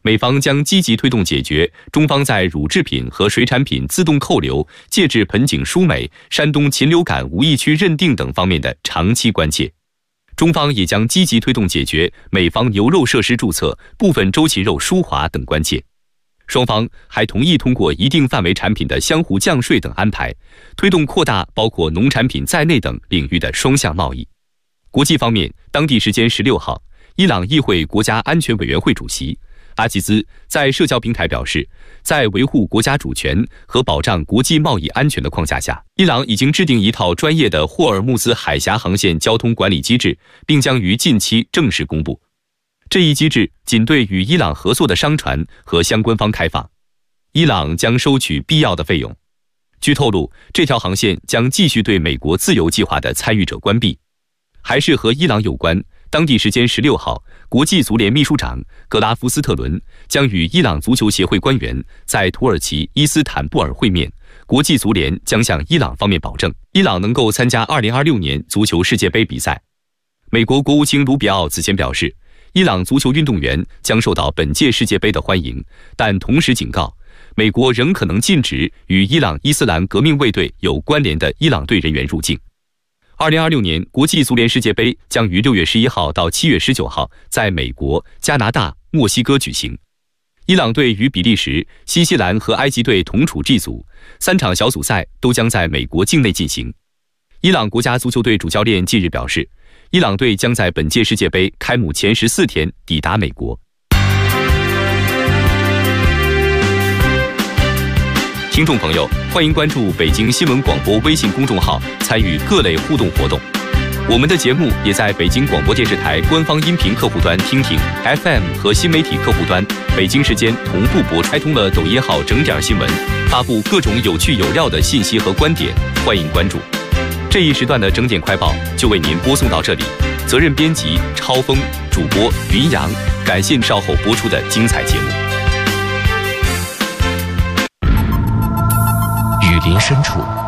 美方将积极推动解决中方在乳制品和水产品自动扣留、介质盆景输美、山东禽流感无疫区认定等方面的长期关切。中方也将积极推动解决美方牛肉设施注册、部分周期肉输华等关切。双方还同意通过一定范围产品的相互降税等安排，推动扩大包括农产品在内等领域的双向贸易。国际方面，当地时间16号，伊朗议会国家安全委员会主席阿吉兹在社交平台表示，在维护国家主权和保障国际贸易安全的框架下，伊朗已经制定一套专业的霍尔木兹海峡航线交通管理机制，并将于近期正式公布。这一机制仅对与伊朗合作的商船和相关方开放，伊朗将收取必要的费用。据透露，这条航线将继续对美国自由计划的参与者关闭。还是和伊朗有关，当地时间16号，国际足联秘书长格拉夫斯特伦将与伊朗足球协会官员在土耳其伊斯坦布尔会面。国际足联将向伊朗方面保证，伊朗能够参加2026年足球世界杯比赛。美国国务卿卢比奥此前表示，伊朗足球运动员将受到本届世界杯的欢迎，但同时警告，美国仍可能禁止与伊朗伊斯兰革命卫队有关联的伊朗队人员入境。2026年国际足联世界杯将于6月11号到7月19号在美国、加拿大、墨西哥举行。伊朗队与比利时、新西兰和埃及队同处 G 组，3场小组赛都将在美国境内进行。伊朗国家足球队主教练近日表示，伊朗队将在本届世界杯开幕前14天抵达美国。听众朋友，欢迎关注北京新闻广播微信公众号，参与各类互动活动。我们的节目也在北京广播电视台官方音频客户端听听 FM 和新媒体客户端北京时间同步播出，开通了抖音号整点新闻，发布各种有趣有料的信息和观点，欢迎关注。这一时段的整点快报就为您播送到这里，责任编辑超峰，主播云阳，感谢稍后播出的精彩节目。 雨林深处